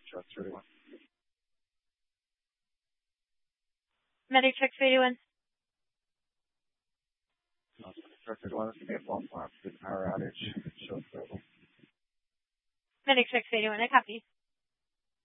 Check 31. Medic check 31. Check 31. This is a fault farm. Power outage. Show available. Medic check 31. I copy.